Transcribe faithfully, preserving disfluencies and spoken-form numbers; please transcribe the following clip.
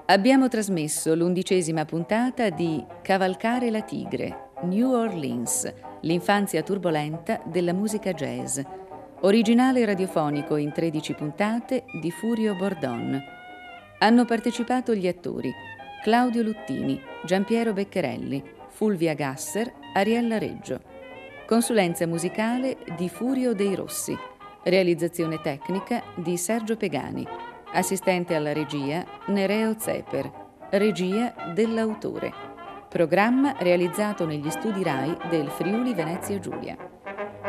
Abbiamo trasmesso l'undicesima puntata di Cavalcare la tigre, New Orleans, l'infanzia turbolenta della musica jazz. Originale radiofonico in tredici puntate di Furio Bordon. Hanno partecipato gli attori Claudio Luttini, Giampiero Beccherelli, Fulvia Gasser, Ariella Reggio. Consulenza musicale di Furio Dei Rossi. Realizzazione tecnica di Sergio Pegani. Assistente alla regia Nereo Zeper. Regia dell'autore. Programma realizzato negli studi RAI del Friuli Venezia Giulia.